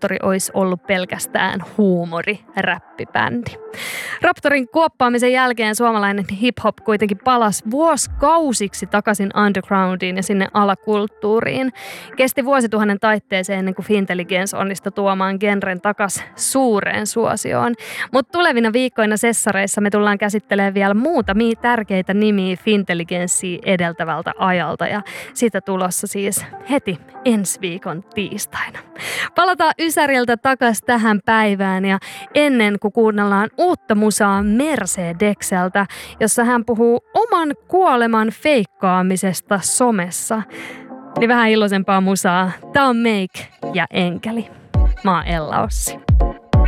Raptori olisi ollut pelkästään huumori-räppibändi. Raptorin kuoppaamisen jälkeen suomalainen hip-hop kuitenkin palasi vuosikausiksi takaisin undergroundiin ja sinne alakulttuuriin. Kesti vuosituhannen taitteeseen ennen kuin Fintelligence onnistui tuomaan genren takaisin suureen suosioon. Mutta tulevina viikkoina sessareissa me tullaan käsittelemään vielä muutamia tärkeitä nimiä Fintelligencea edeltävältä ajalta ja sitä tulossa siis heti ensi viikon tiistaina. Palataan Ysäriltä takaisin tähän päivään ja ennen kuin kuunnellaan uutta musaa Mercedekseltä, jossa hän puhuu oman kuoleman feikkaamisesta somessa, niin vähän iloisempaa musaa. Tää on Make ja Enkeli. Mä oon Ella Ossi.